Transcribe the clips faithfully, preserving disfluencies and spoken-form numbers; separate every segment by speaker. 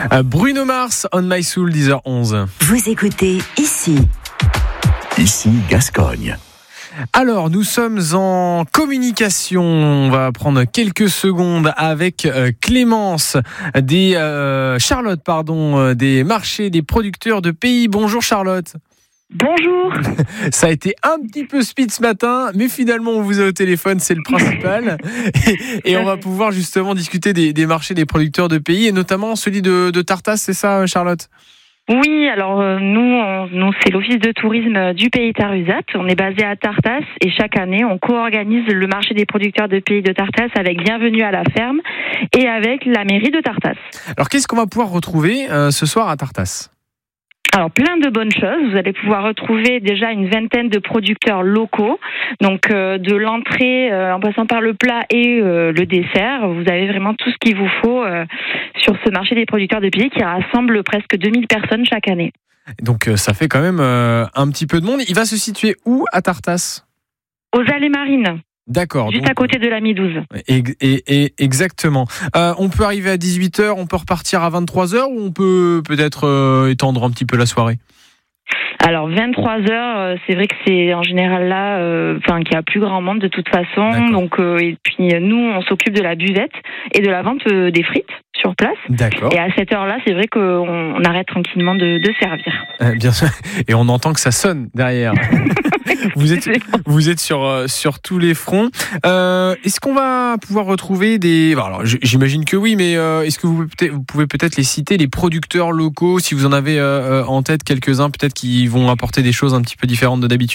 Speaker 1: Euh, Bruno Mars, On My Soul, dix heures onze.
Speaker 2: Vous écoutez ici.
Speaker 3: Ici Gascogne.
Speaker 1: Alors, nous sommes en communication. On va prendre quelques secondes avec euh, Clémence des euh, Charlotte, pardon, euh, des marchés des producteurs de pays. Bonjour Charlotte.
Speaker 4: Bonjour.
Speaker 1: Ça a été un petit peu speed ce matin, mais finalement on vous a au téléphone, c'est le principal. et, et on va pouvoir justement discuter des, des marchés des producteurs de pays, et notamment celui de, de Tartas, c'est ça Charlotte ?
Speaker 4: Oui, alors euh, nous, on, nous, c'est l'office de tourisme du pays Tarhuzat. On est basé à Tartas et chaque année, on co-organise le marché des producteurs de pays de Tartas avec Bienvenue à la ferme et avec la mairie de Tartas.
Speaker 1: Alors qu'est-ce qu'on va pouvoir retrouver euh, ce soir à Tartas ?
Speaker 4: Alors plein de bonnes choses. Vous allez pouvoir retrouver déjà une vingtaine de producteurs locaux. Donc euh, de l'entrée euh, en passant par le plat et euh, le dessert, vous avez vraiment tout ce qu'il vous faut euh, sur ce marché des producteurs de pays qui rassemble presque deux mille personnes chaque année.
Speaker 1: Donc euh, ça fait quand même euh, un petit peu de monde. Il va se situer où à Tartas ?
Speaker 4: Aux Allées Marines.
Speaker 1: D'accord.
Speaker 4: Juste
Speaker 1: donc,
Speaker 4: à côté de la Mi douze.
Speaker 1: Et, et, et exactement. Euh, on peut arriver à dix-huit heures, on peut repartir à vingt-trois heures ou on peut peut-être euh, étendre un petit peu la soirée ?
Speaker 4: Alors vingt-trois heures, c'est vrai que c'est en général là, euh, enfin qu'il y a plus grand monde de toute façon.
Speaker 1: D'accord.
Speaker 4: Donc euh, et puis nous, on s'occupe de la buvette et de la vente euh, des frites sur place.
Speaker 1: D'accord.
Speaker 4: Et à cette heure-là, c'est vrai qu'on on arrête tranquillement de, de servir.
Speaker 1: Euh, bien sûr. Et on entend que ça sonne derrière. Vous êtes, vous êtes sur, euh, sur tous les fronts. Euh, est-ce qu'on va pouvoir retrouver des... Bon, alors, j'imagine que oui, mais euh, est-ce que vous, peut-être, vous pouvez peut-être les citer, les producteurs locaux, si vous en avez euh, en tête quelques-uns, peut-être qui vont apporter des choses un petit peu différentes de d'habitude ?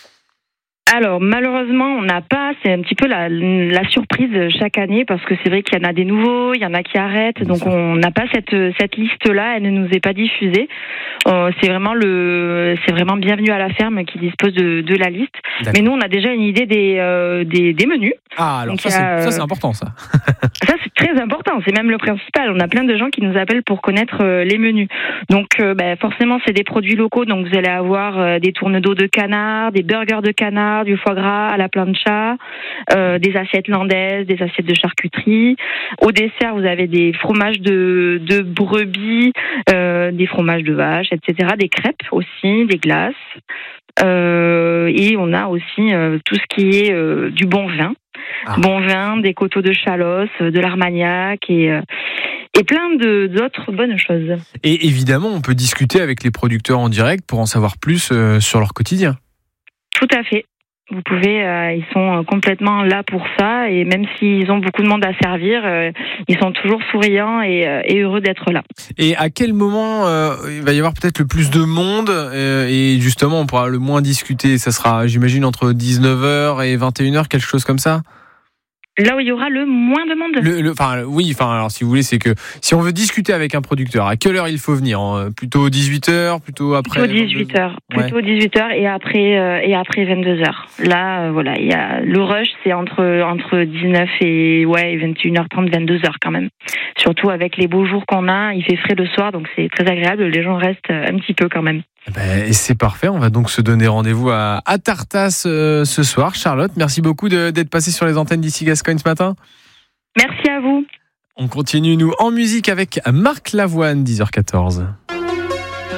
Speaker 4: Alors malheureusement, on n'a pas, c'est un petit peu la, la surprise chaque année parce que c'est vrai qu'il y en a des nouveaux, il y en a qui arrêtent, donc on n'a pas cette cette liste-là, elle ne nous est pas diffusée. Euh, c'est vraiment le, c'est vraiment Bienvenue à la ferme qui dispose de, de la liste. D'accord. Mais nous, on a déjà une idée des euh, des, des menus.
Speaker 1: Ah alors donc, ça, c'est, ça c'est important ça.
Speaker 4: Ça c'est très important, c'est même le principal. On a plein de gens qui nous appellent pour connaître euh, les menus. Donc euh, bah, forcément, c'est des produits locaux, donc vous allez avoir euh, des tournes d'eau de canard, des burgers de canard, du foie gras à la plancha, euh, des assiettes landaises, des assiettes de charcuterie. Au dessert, vous avez des fromages de, de brebis, euh, des fromages de vache, et cetera. Des crêpes aussi, des glaces. Euh, et on a aussi euh, tout ce qui est euh, du bon vin. Ah. Bon vin, des coteaux de Chalosse, de l'Armagnac et... Euh, Et plein de, d'autres bonnes choses.
Speaker 1: Et évidemment, on peut discuter avec les producteurs en direct pour en savoir plus euh, sur leur quotidien.
Speaker 4: Tout à fait. Vous pouvez, euh, ils sont complètement là pour ça et même s'ils ont beaucoup de monde à servir, euh, ils sont toujours souriants et, euh, et heureux d'être là.
Speaker 1: Et à quel moment euh, il va y avoir peut-être le plus de monde euh, et justement on pourra le moins discuter ? Ça sera, j'imagine, entre dix-neuf heures et vingt et une heures, quelque chose comme ça ?
Speaker 4: Là où il y aura le moins de monde.
Speaker 1: Le, le, enfin, oui, enfin, alors si vous voulez, c'est que si on veut discuter avec un producteur, à quelle heure il faut venir ? Plutôt dix-huit heures, plutôt après
Speaker 4: Plutôt dix-huit heures, ouais. Plutôt dix-huit heures et après euh, et après vingt-deux heures. Là, euh, voilà, il y a le rush, c'est entre entre dix-neuf et ouais, vingt et une heures trente, vingt-deux heures quand même. Surtout avec les beaux jours qu'on a, il fait frais le soir, donc c'est très agréable. Les gens restent un petit peu quand même.
Speaker 1: Ben, et c'est parfait, on va donc se donner rendez-vous à, à Tartas euh, ce soir. Charlotte, merci beaucoup de, d'être passée sur les antennes d'Ici Gascogne ce matin.
Speaker 4: Merci à vous.
Speaker 1: On continue, nous, en musique avec Marc Lavoine, dix heures quatorze.